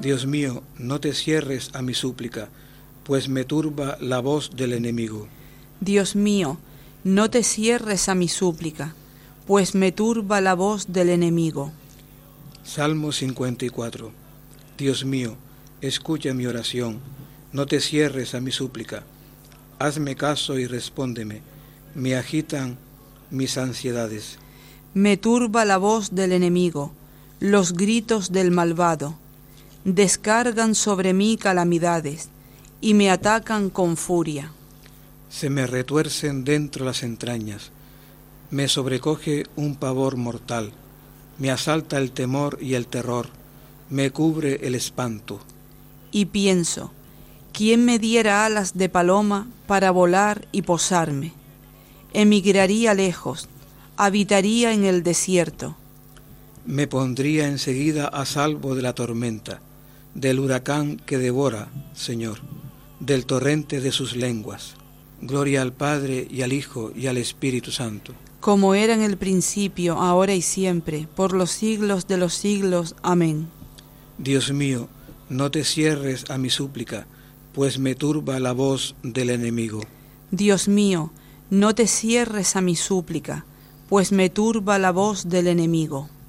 Dios mío, no te cierres a mi súplica, pues me turba la voz del enemigo. Dios mío, no te cierres a mi súplica, pues me turba la voz del enemigo. Salmo 54. Dios mío, escucha mi oración, no te cierres a mi súplica. Hazme caso y respóndeme, me agitan mis ansiedades. Me turba la voz del enemigo, los gritos del malvado. Descargan sobre mí calamidades y me atacan con furia. Se me retuercen dentro las entrañas, me sobrecoge un pavor mortal, me asalta el temor y el terror, me cubre el espanto. Y pienso, ¿quién me diera alas de paloma para volar y posarme? Emigraría lejos, habitaría en el desierto. Me pondría enseguida a salvo de la tormenta, del huracán que devora, Señor, del torrente de sus lenguas. Gloria al Padre y al Hijo y al Espíritu Santo. Como era en el principio, ahora y siempre, por los siglos de los siglos. Amén. Dios mío, no te cierres a mi súplica, pues me turba la voz del enemigo. Dios mío, no te cierres a mi súplica, pues me turba la voz del enemigo.